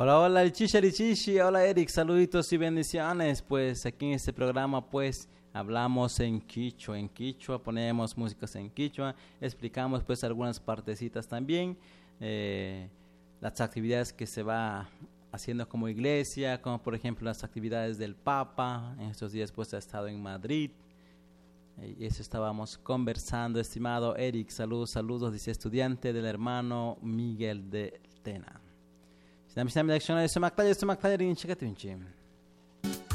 Hola, hola, Richishi, hola Eric, saluditos y bendiciones. Pues aquí en este programa pues hablamos en quichua, ponemos músicas en quichua, explicamos pues algunas partecitas también, las actividades que se va haciendo como iglesia, como por ejemplo las actividades del Papa. En estos días pues ha estado en Madrid. Y eso estábamos conversando, estimado Eric. Saludos, dice estudiante del hermano Miguel de Tena. Sinami de acción de Somaktaya, Rinchikatunchi.